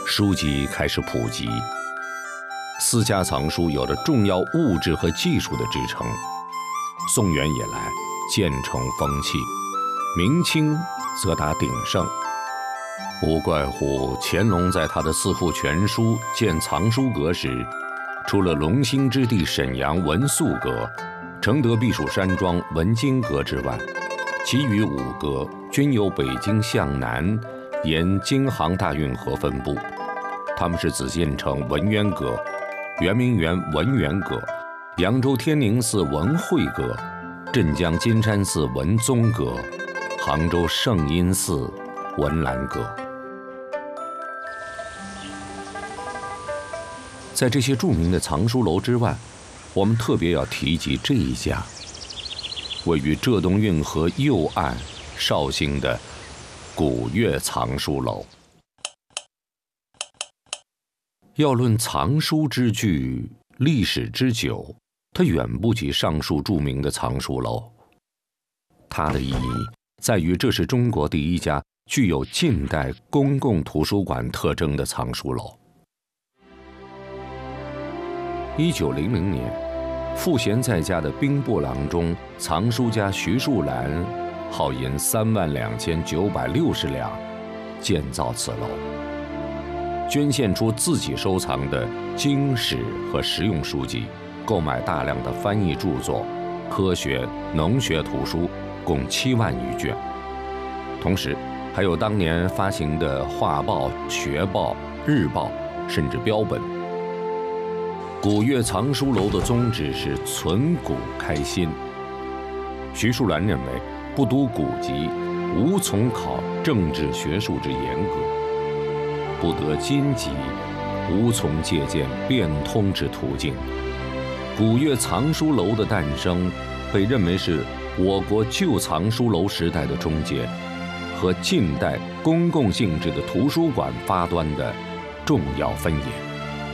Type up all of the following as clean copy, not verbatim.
书籍开始普及，私家藏书有了重要物质和技术的支撑。宋元以来，渐成风气，明清则达鼎盛。无怪乎乾隆在他的《四库全书》建藏书阁时，除了龙兴之地沈阳文素阁、承德避暑山庄文津阁之外，其余5阁均由北京向南沿京杭大运河分布。他们是紫禁城文渊阁、圆明园文渊阁、扬州天宁寺文惠阁、镇江金山寺文宗阁、杭州圣阴寺文澜阁。在这些著名的藏书楼之外，我们特别要提及这一家，位于浙东运河右岸绍兴的古越藏书楼。要论藏书之具历史之久，它远不及上述著名的藏书楼。它的意义在于，这是中国第一家具有近代公共图书馆特征的藏书楼。1900年，赋闲在家的兵部郎中、藏书家徐树兰耗银32960两建造此楼，捐献出自己收藏的经史和实用书籍，购买大量的翻译著作、科学、农学图书，共7万余卷。同时，还有当年发行的画报、学报、日报，甚至标本。古越藏书楼的宗旨是存古开新。徐树兰认为，不读古籍，无从考政治学术之严格；不得今籍，无从借鉴变通之途径。古越藏书楼的诞生，被认为是我国旧藏书楼时代的终结，和近代公共性质的图书馆发端的重要分野。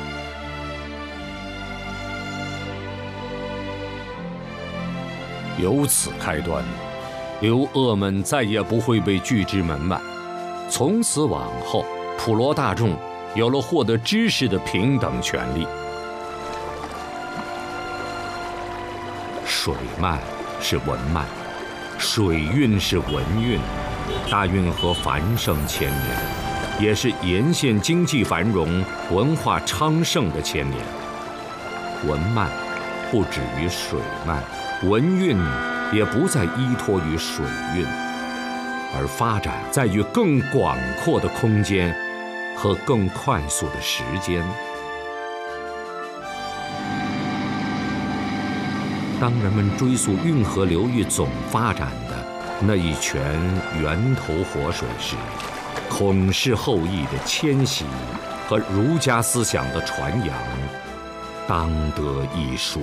由此开端，刘鄂们再也不会被拒之门外。从此往后，普罗大众有了获得知识的平等权利。水漫是文漫，水运是文运。大运河繁盛千年，也是沿线经济繁荣、文化昌盛的千年。文漫不止于水漫，文运也不再依托于水运，而发展在于更广阔的空间和更快速的时间。当人们追溯运河流域总发展的那一泉源头活水时，孔氏后裔的迁徙和儒家思想的传扬当得一数。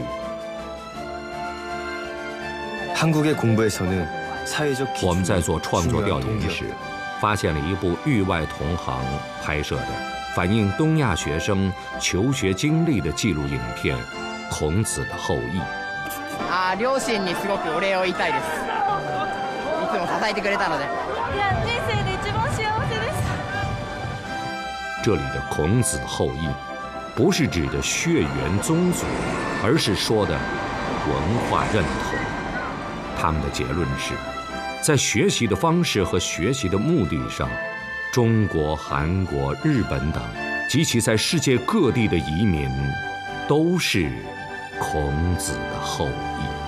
我们在做创作调研时，发现了一部域外同行拍摄的反映东亚学生求学经历的纪录影片《孔子的后裔》。 両親にすごくお礼を言いたいです。いつも支えてくれたので。いや、人生で一番幸せです。 这里的孔子后裔，不是指的血缘宗族，而是说的文化认同。他们的结论是，在学习的方式和学习的目的上，中国、韩国、日本等及其在世界各地的移民，都是孔子的后裔。